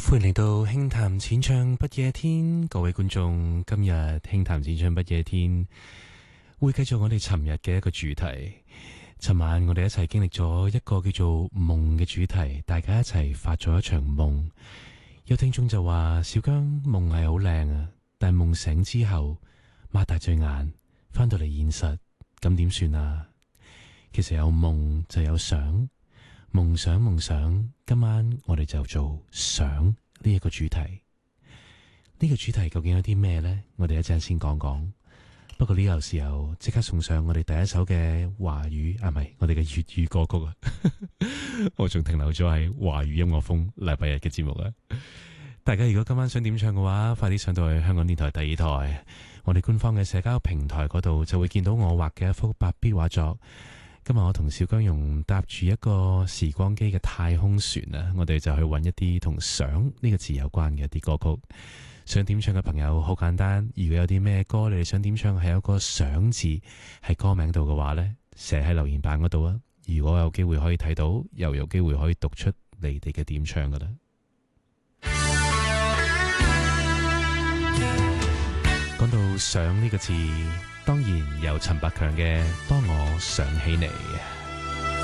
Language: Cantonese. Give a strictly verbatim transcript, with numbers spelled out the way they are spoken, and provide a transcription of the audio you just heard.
歡迎嚟到輕談淺唱不夜天，各位觀眾，今日輕談淺唱不夜天會繼續我哋尋日嘅一個主題。尋晚我哋一齊經歷咗一個叫做夢嘅主題，大家一齊發咗一場夢。有聽眾就話：小姜，夢係好靚啊，但係夢醒之後擘大對眼翻到嚟現實，咁點算啊？其實有夢就有想。夢想夢想，今晚我哋就做想呢一個主題。呢個主題究竟有啲咩呢？我哋一陣先講講。不過呢個時候即刻送上我哋第一首嘅華語啊，唔係我哋嘅粵語歌曲啊。我仲停留咗喺華語音樂風禮拜日嘅節目啊。大家如果今晚想點唱嘅話，快啲上到去香港電台第二台，我哋官方嘅社交平台嗰度就會見到我畫嘅一幅白壁畫作。今日我同小姜蓉搭住一個時光機嘅太空船啊，我哋就去揾一啲同想呢個字有關嘅一啲歌曲。想點唱嘅朋友好簡單，如果有啲咩歌你哋想點唱係有個想字喺歌名度嘅話呢，寫喺留言板嗰度啊。如果有機會可以睇到，又有機會可以讀出你哋嘅點唱噶啦。講到想呢個字，當然有陳百強嘅《當我想起你》。